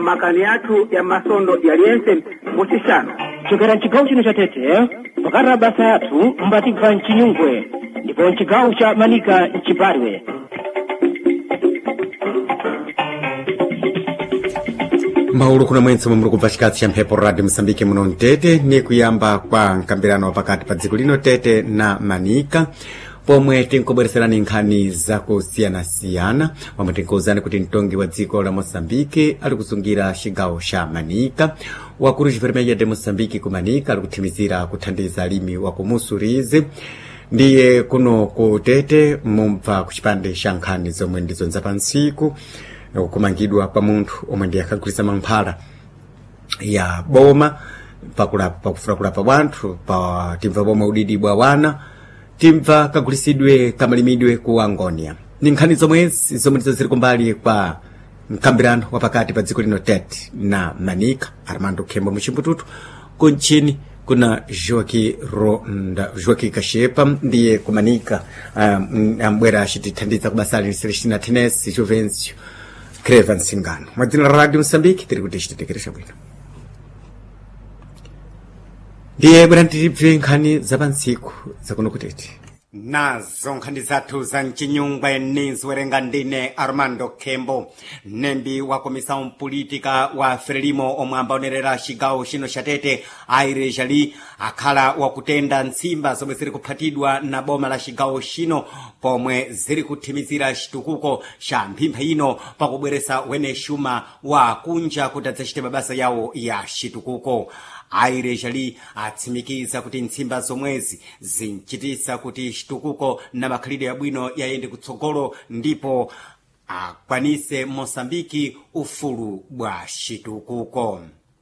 makani athu ya masondo yaliyense muchishano chokera mchigawo chino cha Tete pakati basa yathu mbatimva mchinyungwe ndipo mchigawo cha Manika mchiparwe. Maulu kuna mwense mumuru kubva chikatsi cha mphepo Radio Msambiki muno Tete ni kuyamba kwa nkambirano pakati pa dziko lino Tete na Manika pomwe tinkobwereserani nkhani zakusiyana-siyana pomwe tinkuwuzani kuti mtongi wa dziko la Mosambiki ali kusungira chigawo cha Manika wakulu chivermeya de Mosambiki ku Manika ali kuthimizira kuthandiza alimi wa kumusurizi ndiye kuno ku Tete mumva kuchipande cha nkhani zomwe ndizo nzapansiku kumangidwa pa munthu omwe ndiye akagulitsa mankhwala ya boma pakufuna kulapa wanthu pa timva pomwe udidi bwa wana timva kagulisidwe kamalimidwe ku Angonia. Ni nkhani zomwezi zomwe ndizo ziri kumbali kwa mkambirano wapakati pa dziko lino Tete na Manika. Armando Kembo muchimbututu kunchini kuna Joaki Kashepa ndiye kumanika ambwera achitithandiza kubasali Celestina Tenesi Juvencio Creva Nsingano mwadzina la Radio Msambiki tiri kuti chitetekeresha bwino ndiye bwana tibve nkhani zapansiku zakuno ku Tete. Nazo nkhani zathu za mchinyungwe ninziwerenga ndine Armando Kembo nembi wa komisa politika wa Frelimo omwe ambaonerera chigawo chino cha Tete Aire Jali akhala wakutenda nsimba zomwe ziri kuphatidwa na boma la chigawo chino pomwe ziri kuthimizira chitukuko cha mphimpha ino pakubweresa wene shuma wa kunja kuti adzachite mabasa yawo ya chitukuko. Aire Jali atsimikiza kuti nsimba zomwezi zinchitisa kuti chitukuko na makhalidwe yabwino yayende kutsogolo ndipo akwanise Mosambiki ufulu bwa chitukuko.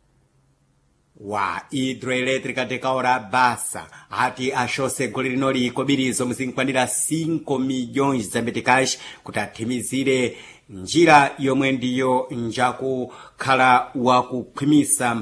Wa hidroelétrica de Caora Bassa ati ashose goli linoli kobirizo mzinkwanira 5 milhões za meticais kuti athimizire njira yomwe ndiyo njaku khala wakukhwimisa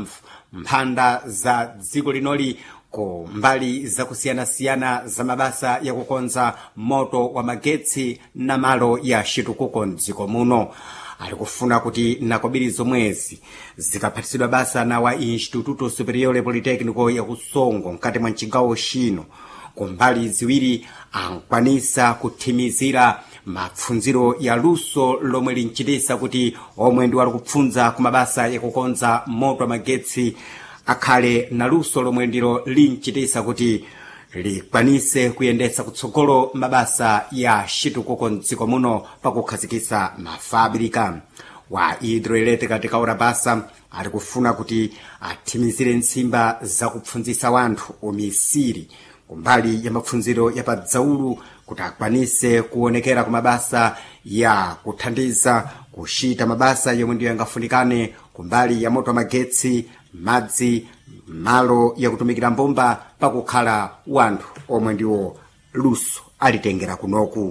mphanda za dziko linoli ku mbali zakusiyana-siyana za mabasa ya kukonza moto wa magetsi na malo ya chitukuko mdziko muno. Ali kufuna kuti nakobiri zomwezi zikaphatsidwa basa na wa Instituto Superior Politecnico ya Kusongo mkati mwa chigawo chino kumbali ziwiri ankwanisa kuthimizira mapfunziro ya luso lomwe linchitisa kuti omwe ndi wali kupfunza ku mabasa ya kukonza moto wa magetsi akhale na luso lomwe ndilo linchitisa kuti likwanise kuyendesa kutsogolo mabasa ya chitukuko mdziko muno pakukhazikisa mafabirika. Wa hidroelétrica de Caora Bassa ali kufuna kuti athimizire nsimba zakupfunzisa wanthu umisiri kumbali ya mapfunziro ya padzaulu kuti akwanise kuonekera ku mabasa ya kuthandiza kuchita mabasa yomwe ndiyo yangafunikane kumbali ya moto wa magetsi, madzi, malo ya kutumikira mbomba pakukhala wanthu omwe ndiwo luso alitengera kunoku.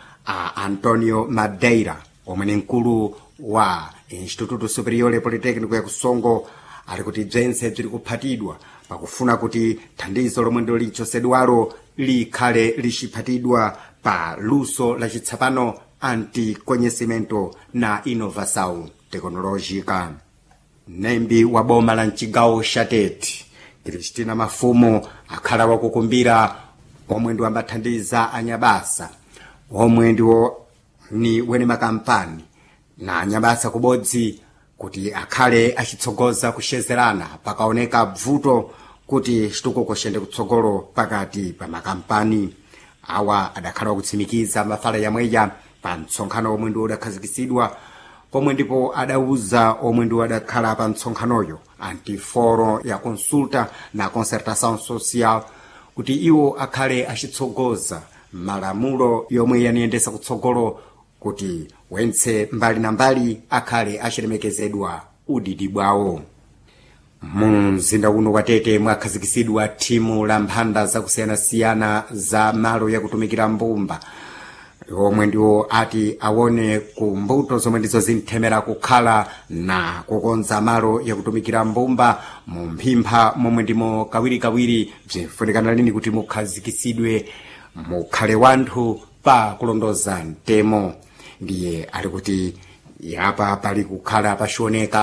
Antonio Madeira omwe ni mkulu wa Instituto Superior Politecnico ya Kusongo ali kuti bzense bziri kuphatidwa pakufuna kuti thandizo lomwe ndilo lichosedwalo likhale lixiphatidwa pa luso la chitsapano anti-conhecimento na inovação tecnológica. Nembi wa boma la mchigawo cha Tete Cristina Mafumo akhala wakukumbira omwe ndiwo ambathandiza anyabasa omwe ndiwo ni wene makampani na anyabasa kubodzi kuti akhale achitsogoza kushezerana pakaoneka bvuto kuti chitukuko chende kutsogolo pakati pa makampani awa adakhala wakutsimikiza mafala yamweya pa mtsonkhano omwe ndiwo udakhazikisidwa pomwe ndipo adauza omwe ndiwo adakhala pa mtsonkhanoyo antiforo ya consulta na concertação social kuti iwo akhale achitsogoza malamulo yomwe yaniyendesa kutsogolo kuti wentse mbali na mbali akhale achilemekezedwa udidi bwawo. Mumzinda uno wa Tete mwakhazikisidwa thimu la mphanda zakusiyana-siyana za malo ya kutumikira mbumba omwe ndiwo ati awone ku mbuto zomwe ndizo zinthemera kukhala na kukonza malo ya kutumikira mbumba mu mphimpha momwe ndimo kawirikawiri bzinfunikana lini kuti mukhazikisidwe mukhale wanthu pa kulondoza mtemo. Ndiye ali kuti yapa pali kukhala pashioneka